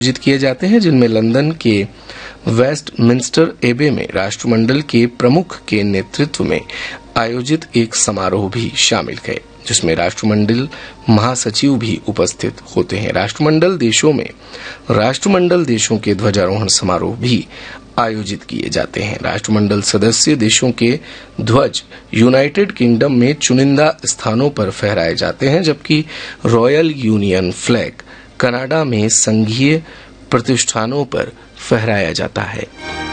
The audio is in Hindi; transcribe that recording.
आयोजित किए जाते हैं, जिनमें लंदन के वेस्टमिंस्टर एबे में राष्ट्रमंडल के प्रमुख के नेतृत्व में आयोजित एक समारोह भी शामिल है, जिसमें राष्ट्रमंडल महासचिव भी उपस्थित होते हैं। राष्ट्रमंडल देशों के ध्वजारोहण समारोह भी आयोजित किए जाते हैं। राष्ट्रमंडल सदस्य देशों के ध्वज यूनाइटेड किंगडम में चुनिंदा स्थानों पर फहराए जाते हैं, जबकि रॉयल यूनियन फ्लैग कनाडा में संघीय प्रतिष्ठानों पर फहराया जाता है।